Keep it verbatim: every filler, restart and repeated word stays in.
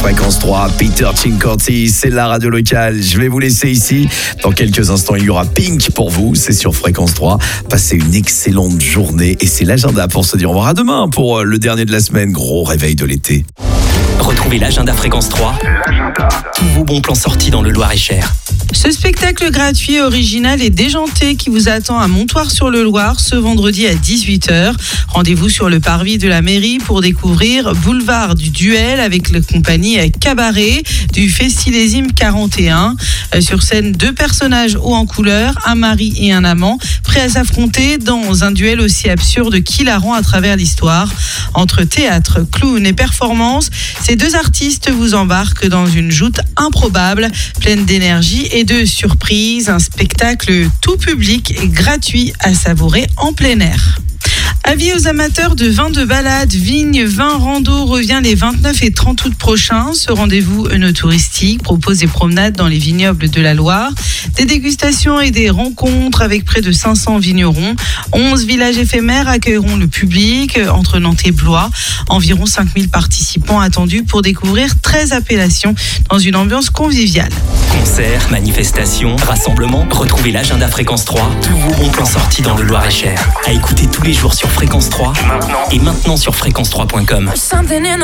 Fréquence trois, Peter Cinquanti, c'est la radio locale. Je vais vous laisser ici. Dans quelques instants, il y aura Pink pour vous. C'est sur Fréquence trois. Passez une excellente journée. Et c'est l'agenda pour se dire au revoir à demain pour le dernier de la semaine. Gros réveil de l'été. Retrouvez l'agenda Fréquence trois. L'agenda. Tous vos bons plans sortis dans le Loir-et-Cher. Ce spectacle gratuit, original et déjanté qui vous attend à Montoire-sur-le-Loir ce vendredi à dix-huit heures. Rendez-vous sur le parvis de la mairie pour découvrir Boulevard du Duel avec la compagnie Cabaret du Festilésime quarante et un. Sur scène, deux personnages hauts en couleur, un mari et un amant, prêts à s'affronter dans un duel aussi absurde qu'hilarant à travers l'histoire. Entre théâtre, clown et performance, ces deux artistes vous embarquent dans une joute improbable, pleine d'énergie et de surprises. Un spectacle tout public et gratuit à savourer en plein air. Avis aux amateurs de vins de balade, vignes, vins rando revient les vingt-neuf et trente août prochains. Ce rendez-vous œnotouristique propose des promenades dans les vignobles de la Loire, des dégustations et des rencontres avec près de cinq cents vignerons. onze villages éphémères accueilleront le public entre Nantes et Blois. Environ cinq mille participants attendus pour découvrir treize appellations dans une ambiance conviviale. Concerts, manifestations, rassemblements, retrouvez l'agenda Fréquence trois. Tous vos bons plans sortis dans le Loir-et-Cher. À écouter tous les jours sur Fréquence trois. Maintenant. Et maintenant sur fréquence trois point com.